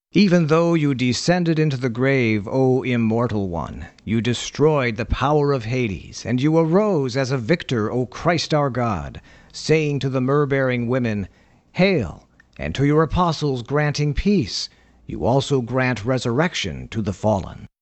Even though you descended into the grave, O immortal one, you destroyed the power of Hades, and you arose as a victor, O Christ our God, saying to the myrrh-bearing women, Hail, and to your apostles granting peace, you also grant resurrection to the fallen.